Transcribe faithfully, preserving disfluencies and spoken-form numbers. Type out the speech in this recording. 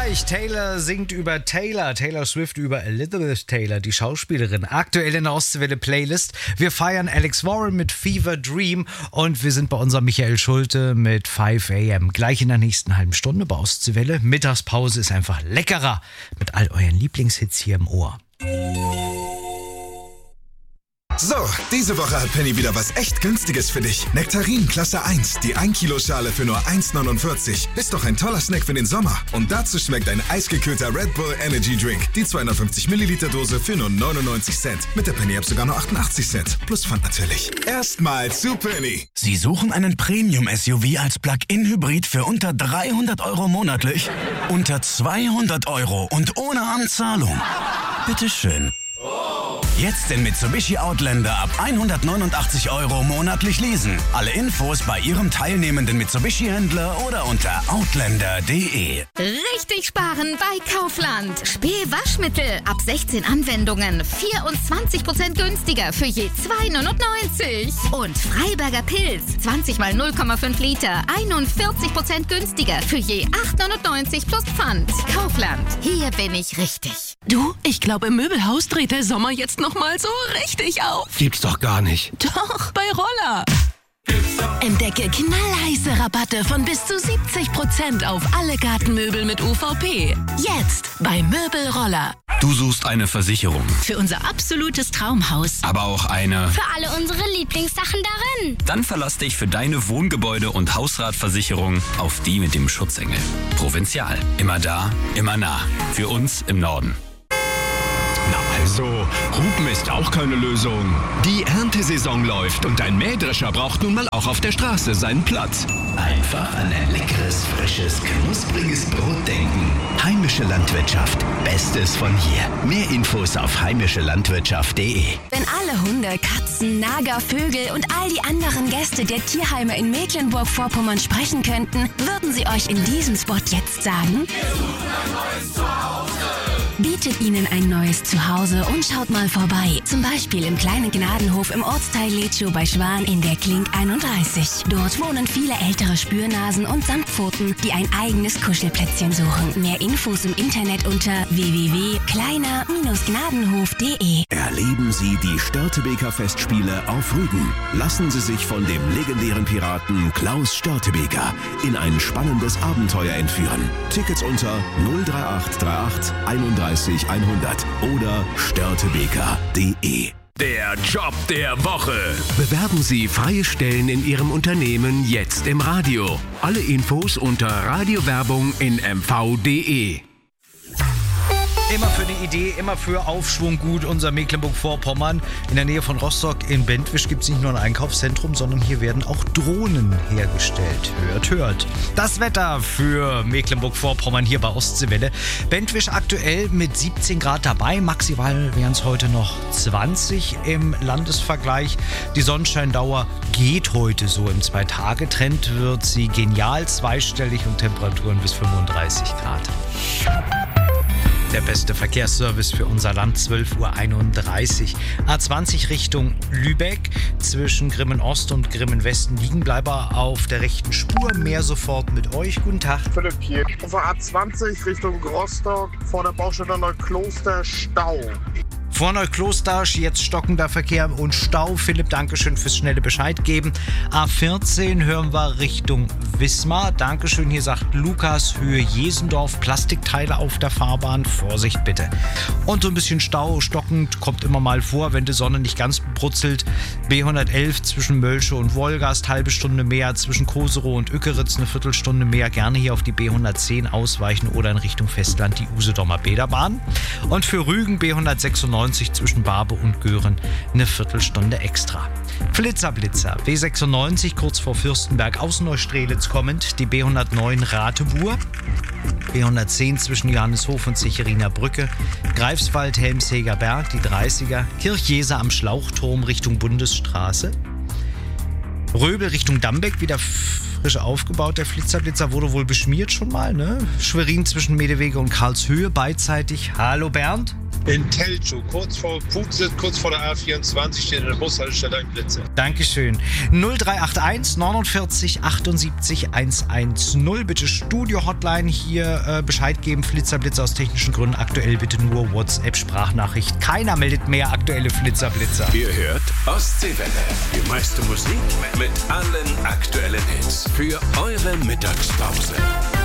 euch. Taylor singt über Taylor, Taylor Swift über Elizabeth Taylor, die Schauspielerin. Aktuell in der Ostseewelle Playlist. Wir feiern Alex Warren mit Fever Dream und wir sind bei unserem Michael Schulte mit five a m. Gleich in der nächsten halben Stunde bei Ostseewelle. Mittagspause ist einfach leckerer mit all euren Lieblingshits hier im Ohr. So, diese Woche hat Penny wieder was echt Günstiges für dich. Nektarin Klasse eins, die ein Kilo Schale für nur eins neunundvierzig. Ist doch ein toller Snack für den Sommer. Und dazu schmeckt ein eisgekühlter Red Bull Energy Drink. Die zweihundertfünfzig Milliliter Dose für nur neunundneunzig Cent. Mit der Penny-App sogar nur achtundachtzig Cent. Plus Pfand natürlich. Erstmal zu Penny. Sie suchen einen Premium-S U V als Plug-in-Hybrid für unter dreihundert Euro monatlich? Unter zweihundert Euro und ohne Anzahlung? Bitteschön. Jetzt den Mitsubishi Outlander ab hundertneunundachtzig Euro monatlich leasen. Alle Infos bei Ihrem teilnehmenden Mitsubishi-Händler oder unter outlander punkt de. Richtig sparen bei Kaufland. Spee-Waschmittel ab sechzehn Anwendungen. vierundzwanzig Prozent günstiger für je zwei neunundneunzig. Und Freiberger Pilz. zwanzig mal null Komma fünf Liter. einundvierzig Prozent günstiger für je acht neunundneunzig plus Pfand. Kaufland. Hier bin ich richtig. Du, ich glaube, im Möbelhaus dreht der Sommer jetzt noch mal so richtig auf. Gibt's doch gar nicht. Doch, bei Roller. Entdecke knallheiße Rabatte von bis zu siebzig Prozent auf alle Gartenmöbel mit U V P. Jetzt bei Möbelroller. Du suchst eine Versicherung. Für unser absolutes Traumhaus. Aber auch eine... Für alle unsere Lieblingssachen darin. Dann verlass dich für deine Wohngebäude- und Hausratversicherung auf die mit dem Schutzengel. Provinzial. Immer da, immer nah. Für uns im Norden. Na also, Hupen ist auch keine Lösung. Die Erntesaison läuft und ein Mähdrescher braucht nun mal auch auf der Straße seinen Platz. Einfach an ein leckeres, frisches, knuspriges Brot denken. Heimische Landwirtschaft. Bestes von hier. Mehr Infos auf heimische landwirtschaft punkt de. Wenn alle Hunde, Katzen, Nager, Vögel und all die anderen Gäste der Tierheime in Mecklenburg-Vorpommern sprechen könnten, würden sie euch in diesem Spot jetzt sagen: Wir suchen ein neues Zuhause. Bietet ihnen ein neues Zuhause und schaut mal vorbei. Zum Beispiel im kleinen Gnadenhof im Ortsteil Letschow bei Schwan in der Klink einunddreißig. Dort wohnen viele ältere Spürnasen und Samtpfoten, die ein eigenes Kuschelplätzchen suchen. Mehr Infos im Internet unter w w w punkt kleiner gnadenhof punkt de. Erleben Sie die Störtebeker Festspiele auf Rügen. Lassen Sie sich von dem legendären Piraten Klaus Störtebeker in ein spannendes Abenteuer entführen. Tickets unter null drei acht drei acht einunddreißig hundert oder störtebeker punkt de. Der Job der Woche. Bewerben Sie freie Stellen in Ihrem Unternehmen jetzt im Radio. Alle Infos unter Radiowerbung in m v punkt de. Immer für eine Idee, immer für Aufschwung gut. Unser Mecklenburg-Vorpommern. In der Nähe von Rostock in Bentwisch gibt es nicht nur ein Einkaufszentrum, sondern hier werden auch Drohnen hergestellt. Hört, hört. Das Wetter für Mecklenburg-Vorpommern hier bei Ostseewelle. Bentwisch aktuell mit siebzehn Grad dabei. Maximal wären es heute noch zwanzig im Landesvergleich. Die Sonnenscheindauer geht heute so im Zwei-Tage-Trend. Wird sie genial zweistellig und Temperaturen bis fünfunddreißig Grad. Der beste Verkehrsservice für unser Land, zwölf Uhr einunddreißig. A zwanzig Richtung Lübeck, zwischen Grimmen Ost und Grimmen Westen liegen Bleiber auf der rechten Spur. Mehr sofort mit euch. Guten Tag. Philipp hier. Auf der A zwanzig Richtung Rostock, vor der Baustelle Neukloster Stau. Vor Neukloster jetzt stockender Verkehr und Stau. Philipp, Dankeschön fürs schnelle Bescheid geben. A vierzehn hören wir Richtung Wismar. Dankeschön, hier sagt Lukas, Höhe Jesendorf. Plastikteile auf der Fahrbahn. Vorsicht bitte. Und so ein bisschen Stau, stockend, kommt immer mal vor, wenn die Sonne nicht ganz brutzelt. B hundertelf zwischen Mölsche und Wolgast, halbe Stunde mehr. Zwischen Koserow und Ückeritz eine Viertelstunde mehr. Gerne hier auf die B hundertzehn ausweichen oder in Richtung Festland die Usedomer Bäderbahn. Und für Rügen B hundertsechsundneunzig zwischen Barbe und Göhren eine Viertelstunde extra. Flitzerblitzer, B sechsundneunzig kurz vor Fürstenberg aus Neustrelitz kommend, die B hundertneun Ratebuhr, B hundertzehn zwischen Johanneshof und Sicheriner Brücke, Greifswald, Helmsheger Berg, die dreißiger, Kirchjeser am Schlauchturm Richtung Bundesstraße, Röbel Richtung Dambeck, wieder frisch aufgebaut, der Flitzerblitzer wurde wohl beschmiert schon mal, ne? Schwerin zwischen Medewege und Karlshöhe beidseitig. Hallo Bernd. In Teltow, kurz vor Putzit, kurz vor der A vierundzwanzig, steht in der Bushaltestelle ein Blitzer. Dankeschön. null drei acht eins neunundvierzig achtundsiebzig hundertzehn. Bitte Studio-Hotline hier äh, Bescheid geben. Flitzerblitzer aus technischen Gründen. Aktuell bitte nur WhatsApp-Sprachnachricht. Keiner meldet mehr aktuelle Flitzerblitzer. Ihr hört Ostseewelle. Die meiste Musik mit allen aktuellen Hits. Für eure Mittagspause.